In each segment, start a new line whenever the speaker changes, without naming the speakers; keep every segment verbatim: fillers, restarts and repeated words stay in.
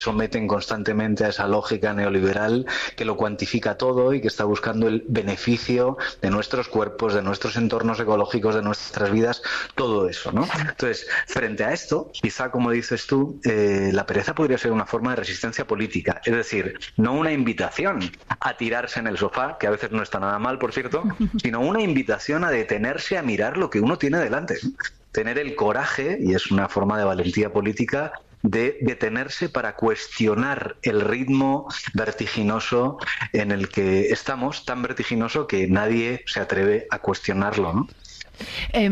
someten constantemente a esa lógica neoliberal que lo cuantifica todo y que está buscando el beneficio de nuestros cuerpos, de nuestros entornos ecológicos, de nuestras vidas, todo eso, ¿no? Entonces, frente a esto, quizá, como dices tú, eh, la pereza podría ser una forma de resistencia política, es decir, no una invitación a tirarse en el sofá, que a veces no está nada mal, por cierto, sino una invitación a detenerse a mirar lo que uno tiene delante, ¿no? Tener el coraje, y es una forma de valentía política, de detenerse para cuestionar el ritmo vertiginoso en el que estamos, tan vertiginoso que nadie se atreve a cuestionarlo, ¿no?
Eh,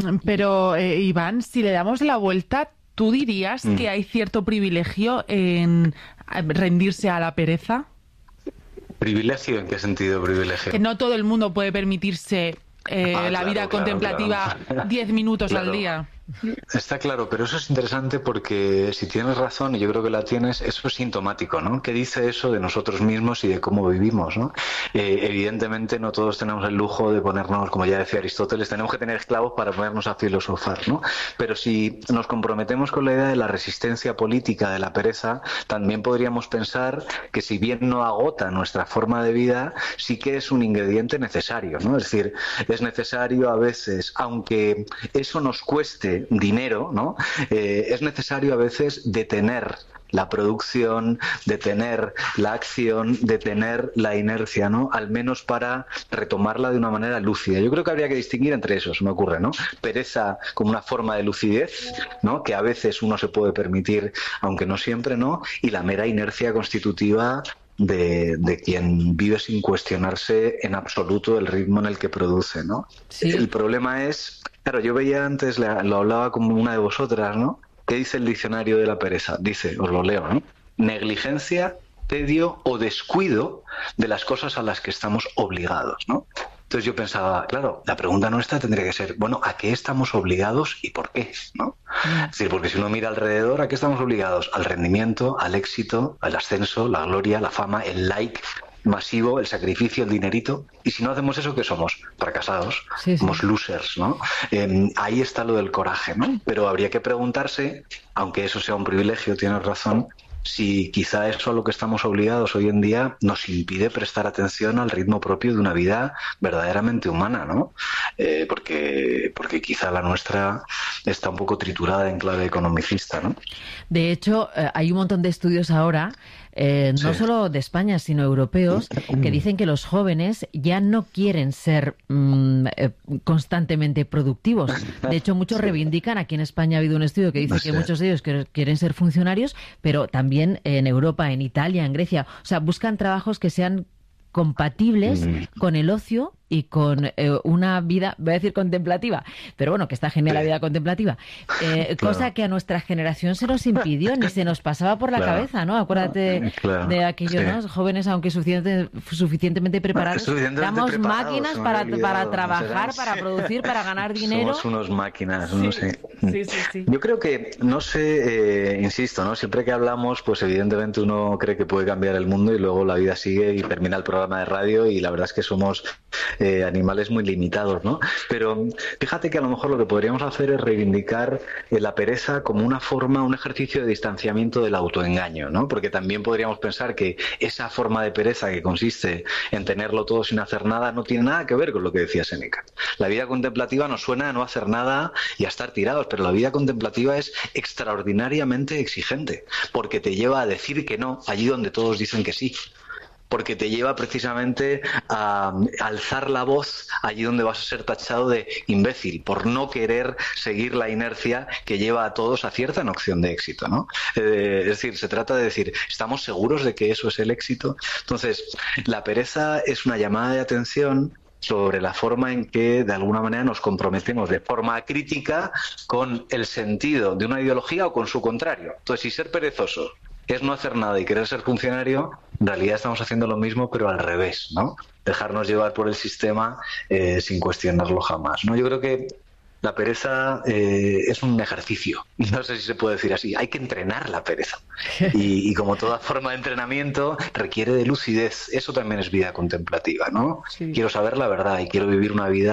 pero, eh, Iván, si le damos la vuelta, ¿tú dirías mm. que hay cierto privilegio en rendirse a la pereza?
¿Privilegio? ¿En qué sentido privilegio?
Que no todo el mundo puede permitirse eh, ah, la claro, vida claro, contemplativa diez minutos claro. al día.
Está claro, pero eso es interesante porque si tienes razón, y yo creo que la tienes, eso es sintomático, ¿no? ¿Qué dice eso de nosotros mismos y de cómo vivimos, ¿no? Eh, evidentemente no todos tenemos el lujo de ponernos, como ya decía Aristóteles, tenemos que tener esclavos para ponernos a filosofar, ¿no? Pero si nos comprometemos con la idea de la resistencia política de la pereza, también podríamos pensar que si bien no agota nuestra forma de vida, sí que es un ingrediente necesario, ¿no? Es decir, es necesario a veces, aunque eso nos cueste dinero, ¿no? Eh, es necesario a veces detener la producción, detener la acción, detener la inercia, ¿no? Al menos para retomarla de una manera lúcida. Yo creo que habría que distinguir entre eso, se me ocurre, ¿no? Pereza como una forma de lucidez, ¿no? Que a veces uno se puede permitir, aunque no siempre, ¿no? Y la mera inercia constitutiva De, de quien vive sin cuestionarse en absoluto el ritmo en el que produce, ¿no? Sí. El problema es, claro, yo veía antes, lo hablaba como una de vosotras, ¿no? ¿Qué dice el diccionario de la pereza? Dice, os lo leo, ¿no? Negligencia, tedio o descuido de las cosas a las que estamos obligados, ¿no? Entonces yo pensaba, claro, la pregunta nuestra tendría que ser, bueno, ¿a qué estamos obligados y por qué? ¿No? Es decir, porque si uno mira alrededor, ¿a qué estamos obligados? Al rendimiento, al éxito, al ascenso, la gloria, la fama, el like masivo, el sacrificio, el dinerito. Y si no hacemos eso, ¿qué somos? Fracasados, sí, sí. Somos losers, ¿no? Eh, ahí está lo del coraje, ¿no? Pero habría que preguntarse, aunque eso sea un privilegio, tienes razón, si quizá eso a lo que estamos obligados hoy en día nos impide prestar atención al ritmo propio de una vida verdaderamente humana, ¿no? Eh, porque, porque quizá la nuestra está un poco triturada en clave economicista, ¿no?
De hecho, eh, hay un montón de estudios ahora, eh, no sí. solo de España, sino europeos, que dicen que los jóvenes ya no quieren ser mmm, eh, constantemente productivos. De hecho, muchos sí. reivindican, aquí en España ha habido un estudio que dice no sé. que muchos de ellos quieren ser funcionarios, pero también en Europa, en Italia, en Grecia, o sea, buscan trabajos que sean compatibles mm. con el ocio y con eh, una vida, voy a decir contemplativa, pero bueno, que está genial la vida contemplativa, eh, claro. cosa que a nuestra generación se nos impidió, ni se nos pasaba por la claro. cabeza, ¿no? Acuérdate claro. de aquellos sí. ¿no? jóvenes, aunque suficiente, suficientemente preparados,
suficientemente
damos
preparados,
máquinas para, para trabajar, para producir, para ganar dinero.
Somos unos máquinas,
sí.
no sé.
Sí, sí, sí.
Yo creo que, no sé, eh, insisto, ¿no? Siempre que hablamos, pues evidentemente uno cree que puede cambiar el mundo y luego la vida sigue y termina el programa de radio y la verdad es que somos Eh, animales muy limitados, ¿no? Pero fíjate que a lo mejor lo que podríamos hacer es reivindicar eh, la pereza como una forma, un ejercicio de distanciamiento del autoengaño, ¿no? Porque también podríamos pensar que esa forma de pereza que consiste en tenerlo todo sin hacer nada no tiene nada que ver con lo que decía Séneca. La vida contemplativa nos suena a no hacer nada y a estar tirados, pero la vida contemplativa es extraordinariamente exigente, porque te lleva a decir que no allí donde todos dicen que sí. Porque te lleva precisamente a alzar la voz allí donde vas a ser tachado de imbécil, por no querer seguir la inercia que lleva a todos a cierta noción de éxito, ¿no? Eh, es decir, se trata de decir, ¿estamos seguros de que eso es el éxito? Entonces, la pereza es una llamada de atención sobre la forma en que de alguna manera nos comprometemos de forma crítica con el sentido de una ideología o con su contrario. Entonces, si ser perezoso es no hacer nada y querer ser funcionario, en realidad estamos haciendo lo mismo, pero al revés, ¿no? Dejarnos llevar por el sistema eh, sin cuestionarlo jamás, ¿no? Yo creo que la pereza eh, es un ejercicio, no sé si se puede decir así, hay que entrenar la pereza. Y, y como toda forma de entrenamiento, requiere de lucidez, eso también es vida contemplativa, ¿no? Sí. Quiero saber la verdad y quiero vivir una vida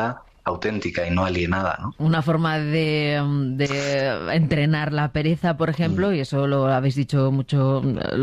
auténtica y no alienada, ¿no?
Una forma de, de entrenar la pereza, por ejemplo, mm. y eso lo habéis dicho mucho